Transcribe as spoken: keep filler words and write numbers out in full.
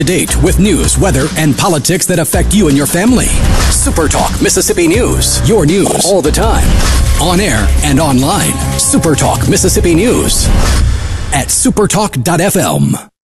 Date with news, weather, and politics that affect you and your family. Super Talk Mississippi News. Your news all the time. On air and online. Super Talk Mississippi News at supertalk dot f m.